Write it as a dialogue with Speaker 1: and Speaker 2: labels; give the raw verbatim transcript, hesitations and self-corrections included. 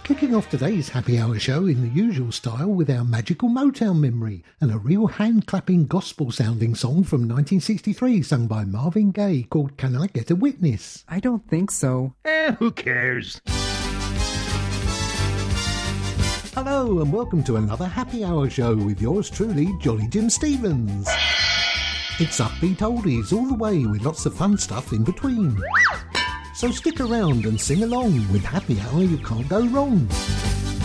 Speaker 1: Kicking off today's Happy Hour show in the usual style with our magical Motown memory and a real hand-clapping gospel-sounding song from nineteen sixty-three sung by Marvin Gaye called Can I Get a Witness?
Speaker 2: I don't think so.
Speaker 3: Eh, who cares?
Speaker 1: Hello and welcome to another Happy Hour show with yours truly, Jolly Jim Stevens. It's upbeat oldies all the way with lots of fun stuff in between. So stick around and sing along with Happy Hour, you can't go wrong.